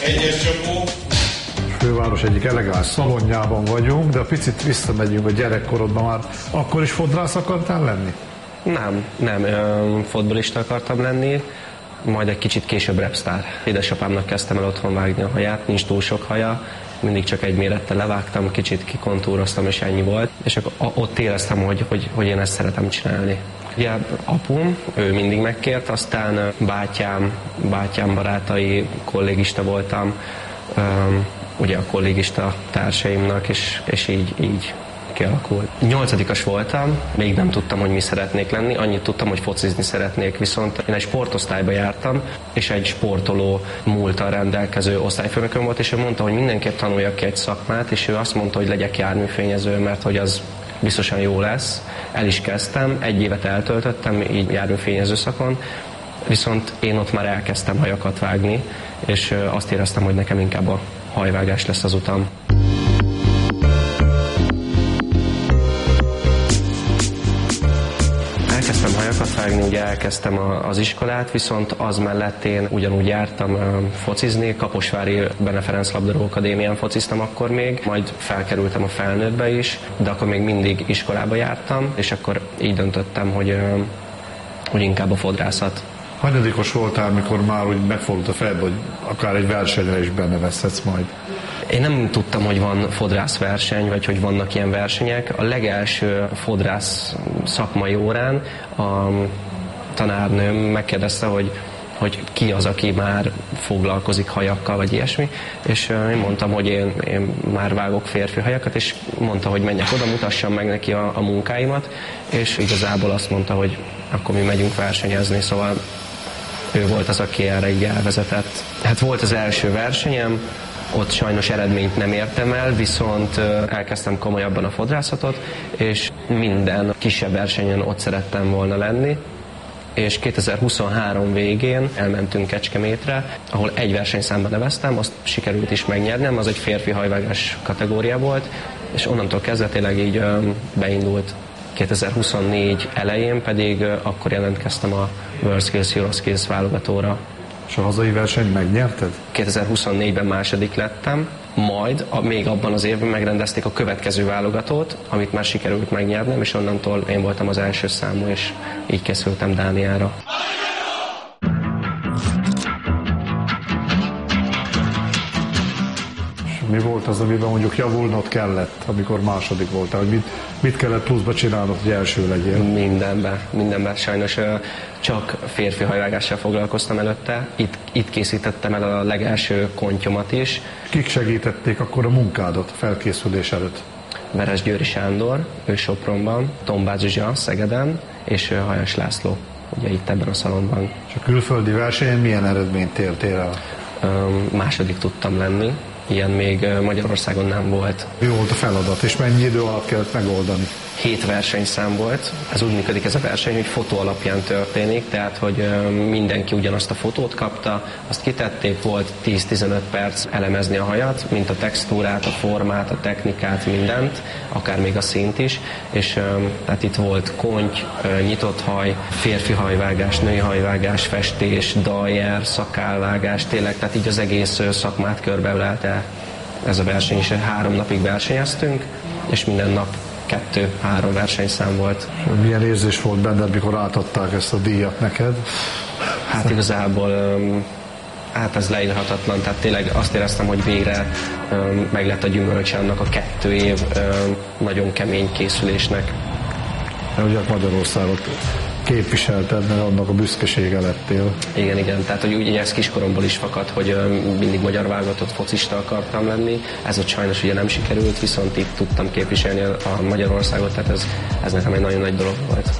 Egyes csapó. Főváros egyik elegáns szalonjában vagyunk, de picit visszamegyünk a gyerekkorodban már. Akkor is fodrász akartál lenni? Nem, fotbalista akartam lenni, majd egy kicsit később rapstar. Édesapámnak kezdtem el otthon vágni a haját, nincs túl sok haja, mindig csak egy mérettel levágtam, kicsit kikontúroztam, és ennyi volt. És akkor ott éreztem, hogy én ezt szeretem csinálni. Ugye apum, ő mindig megkért, aztán bátyám barátai, kollégista voltam, ugye a kollégista társaimnak, és így kialakult. 8-as voltam, még nem tudtam, hogy mi szeretnék lenni, annyit tudtam, hogy focizni szeretnék, viszont én egy sportosztályba jártam, és egy sportoló múlttal rendelkező osztályfőnököm volt, és ő mondta, hogy mindenképp tanuljak ki egy szakmát, és ő azt mondta, hogy legyek járműfényező, mert hogy az biztosan jó lesz. El is kezdtem, 1 évet eltöltöttem így járműfényező szakon, viszont én ott már elkezdtem hajakat vágni, és azt éreztem, hogy nekem inkább a hajvágás lesz az utam. Elkezdtem hajakat vágni, ugye elkezdtem az iskolát, viszont az mellett én ugyanúgy jártam focizni, Kaposvári Bene Ferenc Labdarúgó Akadémián fociztam akkor még, majd felkerültem a felnőttbe is, de akkor még mindig iskolába jártam, és akkor így döntöttem, hogy inkább a fodrászat. Hanyadikos voltál, mikor már úgy megfordult a fejedbe, hogy akár egy versenyre is benneveszhetsz majd? Én nem tudtam, hogy van fodrászverseny, vagy hogy vannak ilyen versenyek. A legelső fodrász szakmai órán a tanárnőm megkérdezte, hogy ki az, aki már foglalkozik hajakkal, vagy ilyesmi, és én mondtam, hogy én már vágok férfi hajakat, és mondta, hogy menjek oda, mutassam meg neki a munkáimat, és igazából azt mondta, hogy akkor mi megyünk versenyezni, szóval ő volt az, aki erre így elvezetett. Hát volt az első versenyem, ott sajnos eredményt nem értem el, viszont elkezdtem komolyabban a fodrászatot, és minden kisebb versenyen ott szerettem volna lenni, és 2023 végén elmentünk Kecskemétre, ahol egy versenyszámba neveztem, azt sikerült is megnyernem, az egy férfi hajvágás kategória volt, és onnantól kezdve tényleg így beindult. 2024 elején pedig akkor jelentkeztem a WorldSkills, EuroSkills válogatóra. És a hazai versenyt megnyerted? 2024-ben második lettem, majd még abban az évben megrendezték a következő válogatót, amit már sikerült megnyernem, és onnantól én voltam az első számú, és így készültem Dániára. Mi volt az, amiben mondjuk javulnod kellett, amikor második voltál? Hogy mit kellett pluszba csinálnod, hogy első legyél? Mindenben. Sajnos csak férfi hajvágással foglalkoztam előtte. Itt készítettem el a legelső kontyomat is. Kik segítették akkor a munkádat a felkészülés előtt? Veresgyőri Sándor, ő Sopronban, Tombács Zsuzsa Szegeden, és Hajas László, ugye itt ebben a szalonban. És a külföldi versenyen milyen eredményt értél el? Második tudtam lenni. Ilyen még Magyarországon nem volt. Mi volt a feladat, és mennyi idő alatt kellett megoldani? 7 versenyszám volt. Ez úgy működik ez a verseny, hogy fotó alapján történik, tehát hogy mindenki ugyanazt a fotót kapta, azt kitették, volt 10-15 perc elemezni a hajat, mint a textúrát, a formát, a technikát, mindent, akár még a színt is, és tehát itt volt konty, nyitott haj, férfi hajvágás, női hajvágás, festés, dajer, szakálvágás, tényleg, tehát így az egész szakmát körbeölelte ez a verseny, és 3 napig versenyeztünk, és minden nap 2-3 versenyszám volt. Milyen érzés volt benned, mikor átadták ezt a díjat neked? Hát igazából ez leírhatatlan, tehát tényleg azt éreztem, hogy végre meg lett a gyümölcse annak a 2 év nagyon kemény készülésnek. De ugye Magyarországot képviselted, mert annak a büszkesége lettél. Igen, tehát hogy ugye ez kiskoromból is fakad, hogy mindig magyar válogatott focista akartam lenni. Ez ott sajnos ugye nem sikerült, viszont itt tudtam képviselni a Magyarországot, tehát ez nekem egy nagyon nagy dolog volt.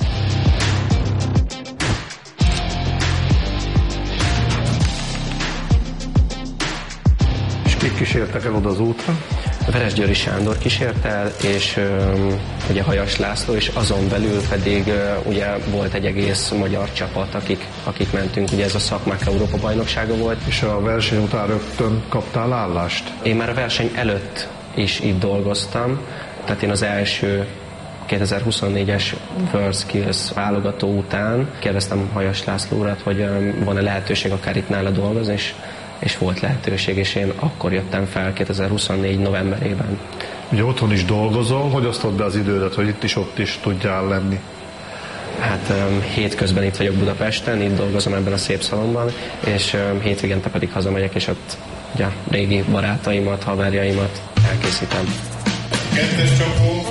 És kik kísértek el oda az útra? Veresgyőri Sándor kísért el, és ugye Hajas László, és azon belül pedig ugye volt egy egész magyar csapat, akik mentünk, ugye ez a szakmák Európa-bajnoksága volt. És a verseny után rögtön kaptál állást? Én már a verseny előtt is itt dolgoztam, tehát én az első 2024-es WorldSkills válogató után kérdeztem Hajas László urat, hogy van-e lehetőség akár itt nála dolgozni, és és volt lehetőség, és én akkor jöttem fel 2024 novemberében. Ugye otthon is dolgozol, hogy osztod be az idődet, hogy itt is, ott is tudjál lenni? Hát hétközben itt vagyok Budapesten, itt dolgozom ebben a szép szalomban, és hétvégente pedig hazamegyek, és ott ugye, régi barátaimat, haverjaimat elkészítem. Kettes csapó.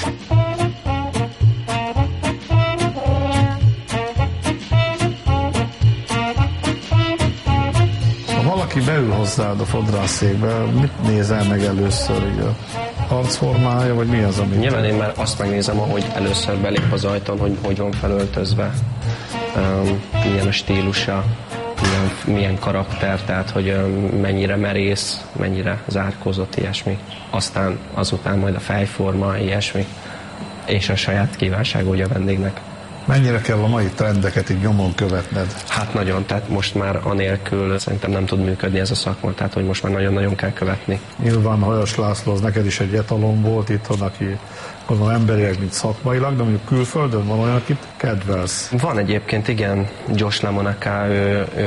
Ha valaki beül hozzád a fodrászszékbe, mit nézel meg először? Ugye? Arcformája, vagy mi az, ami... Nyilván én már azt megnézem, ahogy először belép az ajtón, hogy van felöltözve, milyen a stílusa, milyen karakter, tehát hogy mennyire merész, mennyire zárkózott, ilyesmi. Aztán azután majd a fejforma, ilyesmi, és a saját kívánsága ugye a vendégnek. Mennyire kell a mai trendeket így nyomon követned? Hát nagyon, tehát most már anélkül szerintem nem tud működni ez a szakma, tehát hogy most már nagyon-nagyon kell követni. Nyilván Hajas László, az neked is egy etalon volt itthon, aki gondolom emberileg, mint szakmailag, de mondjuk külföldön van olyan, akit kedvelsz. Van egyébként, igen, Josh LaMonaca, ő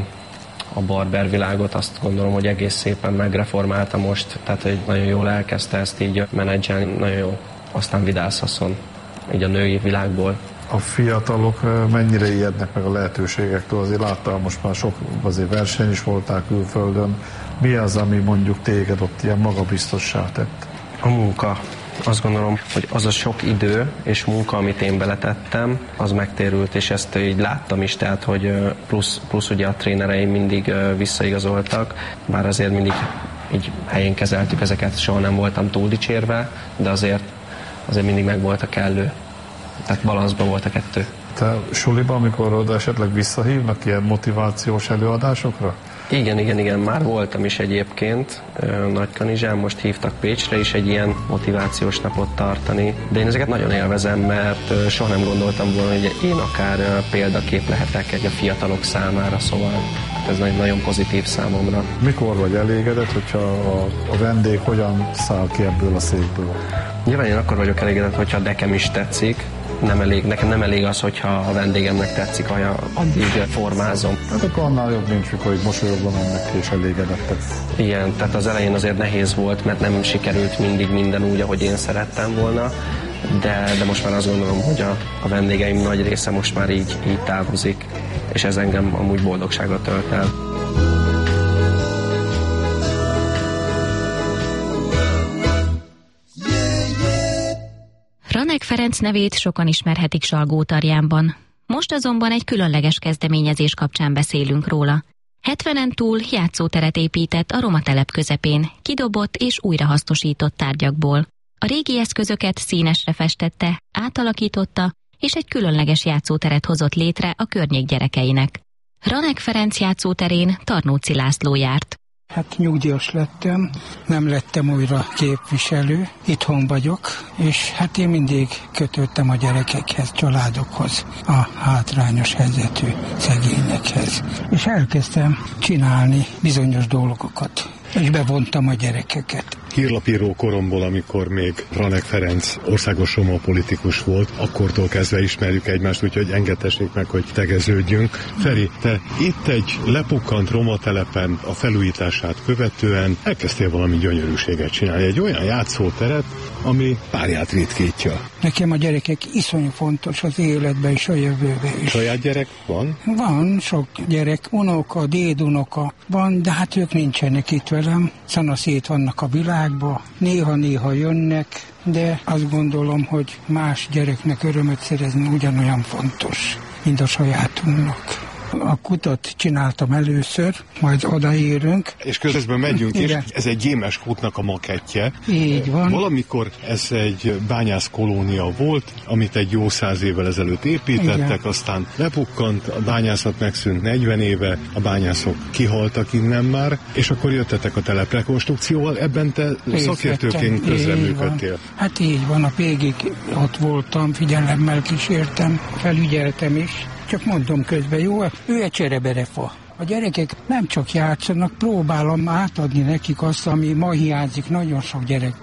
a barber világot azt gondolom, hogy egész szépen megreformálta most, tehát hogy nagyon jól elkezdte ezt így menedzselni, nagyon jó. Aztán Vidász Haszon, így a női világból. A fiatalok mennyire ijednek meg a lehetőségektől? Azért láttam, most már sok azért verseny is voltál külföldön. Mi az, ami mondjuk téged ott ilyen magabiztossá tett? A munka. Azt gondolom, hogy az a sok idő és munka, amit én beletettem, az megtérült, és ezt így láttam is, tehát hogy plusz ugye a trénereim mindig visszaigazoltak, bár azért mindig így helyén kezeltük ezeket, soha nem voltam túl dicsérve, de azért mindig meg volt a kellő. Tehát balanszban volt a kettő. Te suliban, amikor oda esetleg visszahívnak ilyen motivációs előadásokra? Igen, már voltam is egyébként Nagykanizsán, most hívtak Pécsre is egy ilyen motivációs napot tartani, de én ezeket nagyon élvezem, mert soha nem gondoltam volna, hogy én akár példakép lehetek a fiatalok számára, szóval ez nagyon pozitív számomra. Mikor vagy elégedett, hogyha a vendég hogyan száll ki ebből a székből? Nyilván én akkor vagyok elégedett, hogyha nekem is tetszik. Nekem nem elég az, hogyha a vendégemnek tetszik, addig formázom. Hát akkor annál jobb nincs, mikor így mosolyogva mennek és elégedettek. Igen, tehát az elején azért nehéz volt, mert nem sikerült mindig minden úgy, ahogy én szerettem volna, de most már azt gondolom, hogy a vendégeim nagy része most már így távozik, és ez engem amúgy boldogságra tölt el. Ranek Ferenc nevét sokan ismerhetik Salgótarjánban. Most azonban egy különleges kezdeményezés kapcsán beszélünk róla. 70-en túl játszóteret épített a roma telep közepén, kidobott és újrahasznosított tárgyakból. A régi eszközöket színesre festette, átalakította, és egy különleges játszóteret hozott létre a környék gyerekeinek. Ranek Ferenc játszóterén Tarnóci László járt. Hát nyugdíjas lettem, nem lettem újra képviselő, itthon vagyok, és hát én mindig kötöttem a gyerekekhez, családokhoz, a hátrányos helyzetű szegényekhez. És elkezdtem csinálni bizonyos dolgokat, és bevontam a gyerekeket. Hírlapíró koromból, amikor még Ranek Ferenc országos roma politikus volt, akkortól kezdve ismerjük egymást, úgyhogy engedhessék meg, hogy tegeződjünk. Feri, te itt egy lepukkant roma telepen a felújítását követően elkezdtél valami gyönyörűséget csinálni, egy olyan játszóteret, ami párját ritkítja. Nekem a gyerekek iszonyú fontos az életben és a jövőben is. Saját gyerek van? Van, sok gyerek, unoka, dédunoka van, de hát ők nincsenek itt velem. Szanaszét vannak a világban, néha-néha jönnek, de azt gondolom, hogy más gyereknek örömet szerezni ugyanolyan fontos, mint a sajátunknak. A kutat csináltam először, majd odaérünk. És közben megyünk is. Ez egy Gyémes kútnak a makettje. Így van. Valamikor ez egy bányász kolónia volt, amit egy jó 100 évvel ezelőtt építettek, igen. Aztán lepukkant, a bányászat megszűnt 40 éve, a bányászok kihaltak innen már, és akkor jöttetek a teleprekonstrukcióval, ebben te szakértőként közreműködtél. Hát így van, a végig ott voltam, figyelemmel kísértem, felügyeltem is. Csak mondom közben, jó, ő egy csereberefa. A gyerekek nem csak játszanak, próbálom átadni nekik azt, ami ma hiányzik nagyon sok gyerekből.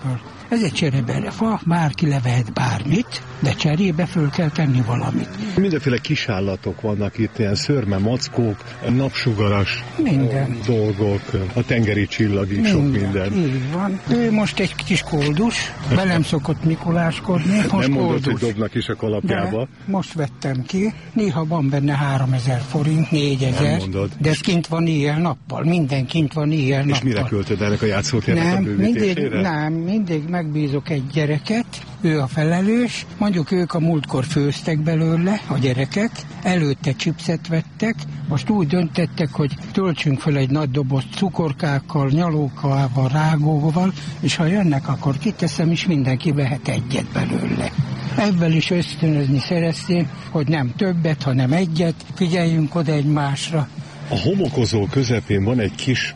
Ez egy csereberefa, bárki levehet bármit, de cserébe föl kell tenni valamit. Mindenféle kisállatok vannak itt, ilyen szörme, mackók, napsugaras minden dolgok, a tengeri csillag is, sok minden. Így van. Ő most egy kis koldus, velem szokott mikuláskodni. Most nem mondod, koldus. hogy dobnak is a kalapjába. De most vettem ki, néha van benne 3000 forint, 4000, de ez kint van éjjel-nappal, minden kint van éjjel-nappal. És mire költöd ennek a játszótérnek a bővítésére? Mindig megbízok egy gyereket, ő a felelős, mondjuk ők a múltkor főztek belőle, a gyerekek, előtte chipset vettek, most úgy döntettek, hogy töltsünk fel egy nagy doboz cukorkákkal, nyalókával, rágóval, és ha jönnek, akkor kiteszem, és mindenki vehet egyet belőle. Ebből is ösztönözni szeretném, hogy nem többet, hanem egyet, figyeljünk oda egymásra. A homokozó közepén van egy kis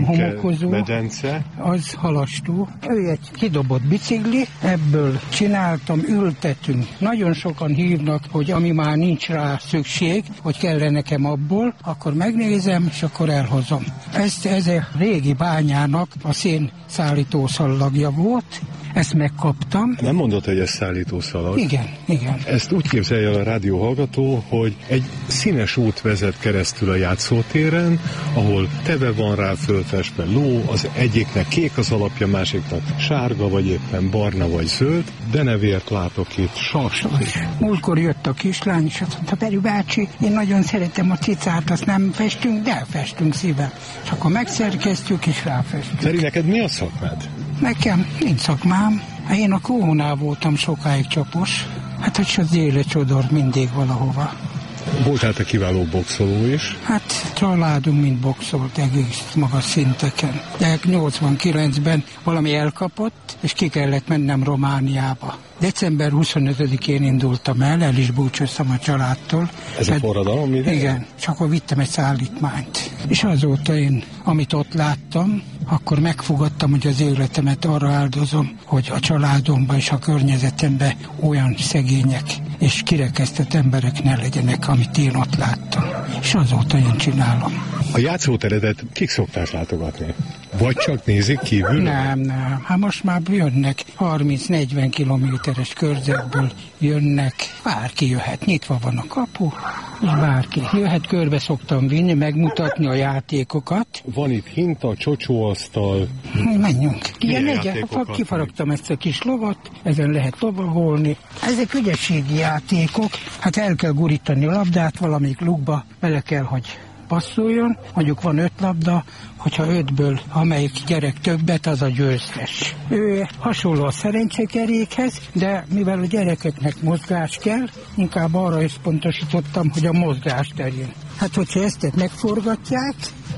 medence. Az halastó. Ő egy kidobott bicikli, ebből csináltam, ültetünk. Nagyon sokan hívnak, hogy ami már nincs rá szükség, hogy kellene nekem abból, akkor megnézem, és akkor elhozom. Ez a régi bányának a szénszállító szallagja volt, ezt megkaptam. Nem mondod, hogy ez szállítószalag? Igen. Ezt úgy képzelje el a rádióhallgató, hogy egy színes út vezet keresztül a játszótéren, ahol teve van rá fölfestve ló, az egyiknek kék az alapja, másiknak sárga, vagy éppen barna, vagy zöld, de nevért látok itt, sas. Múltkor jött a kislány, és azt mondta, Peri bácsi, én nagyon szeretem a cicát, azt nem festünk, de elfestünk szívvel. És akkor megszerkeztjük, és ráfestünk. Feri, neked mi a szakmád? Nekem nincs szakmám. Én a Kónál voltam sokáig csapos. Hát, hogy az élet csodor mindig valahova. Voltál te kiváló boxoló is? Hát családunk mind boxolt egész magas szinteken. De 89-ben valami elkapott, és ki kellett mennem Romániába. December 25-én indultam el is búcsúztam a családtól. Ez a forradalom? Igen, és akkor vittem egy szállítmányt. És azóta én, amit ott láttam, akkor megfogadtam, hogy az életemet arra áldozom, hogy a családomban és a környezetemben olyan szegények és kirekesztett emberek ne legyenek, amit én ott láttam. És azóta én csinálom. A játszóteredet kik szokták látogatni? Vagy csak nézik kívül? Nem. Hát most már jönnek 30-40 kilométeres körzetből jönnek. Bárki jöhet, nyitva van a kapu, és bárki jöhet, körbe szoktam vinni, megmutatni a játékokat. Van itt hinta, csocsóasztal. Menjünk. Igen, kifaragtam ezt a kis lovat, ezen lehet lovagolni. Ezek ügyességi játékok, hát el kell gurítani a labdát, valamelyik lukba bele kell, hogy passzoljon, mondjuk van 5 labda, hogyha 5-ből amelyik gyerek többet, az a győztes. Ő hasonló a szerencsekerékhez, de mivel a gyerekeknek mozgás kell, inkább arra összpontosítottam, hogy a mozgás terjén. Hát, hogyha ezt megforgatják...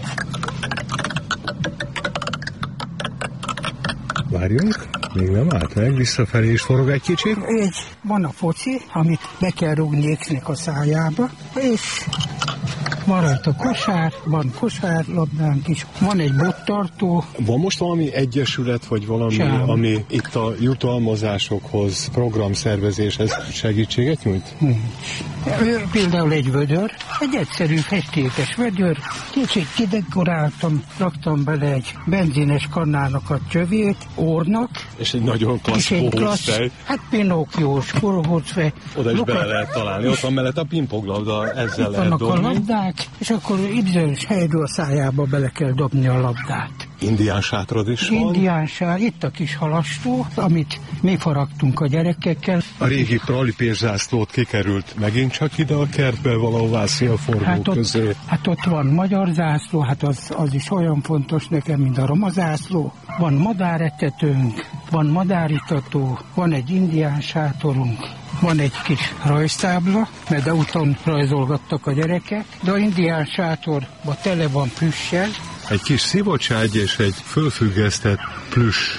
Várjunk, még nem állt meg, visszafelé is forog egy kicsit. Van a foci, amit be kell rúgni X-nek a szájába, és van rajta kosár, van kosárlabdánk is, van egy bottartó. Van most valami egyesület, vagy valami, ami itt a jutalmazásokhoz, programszervezéshez segítséget nyújt? Például egy vödör, egy egyszerű festékes vödör, kicsit kidekoráltam, raktam bele egy benzines kannának a csövét, ornak. És egy nagyon klassz bohócfej. Hát Pinokkiós bohócfej. Oda is bele lehet találni, ott van mellett a pingponglabda, ezzel lehet dobni. Vannak a labdák, és akkor bizonyos helyről a szájába bele kell dobni a labdát. Indián sátrad is van? Indián sátr, itt a kis halastó, amit mi faragtunk a gyerekekkel. A régi pralipérzászlót kikerült megint csak ide a kertbe, valahová szélforgó közé. Hát ott van magyar zászló, hát az is olyan fontos nekem, mint a roma zászló. Van madáretetőnk, van madáritató, van egy indián sátorunk. Van egy kis rajztábla, mert autón rajzolgattak a gyerekek, de a indián sátorban tele van plüssel. Egy kis szivacságy és egy fölfüggesztett plüss